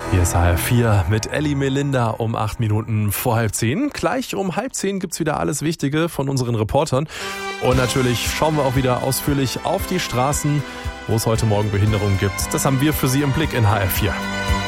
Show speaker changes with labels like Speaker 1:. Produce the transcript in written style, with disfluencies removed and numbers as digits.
Speaker 1: Hier ist HR4 mit Elli Melinda um 8 Minuten vor 9:30. Gleich um 9:30 gibt's wieder alles Wichtige von unseren Reportern. Und natürlich schauen wir auch wieder ausführlich auf die Straßen, wo es heute Morgen Behinderungen gibt. Das haben wir für Sie im Blick in HR4.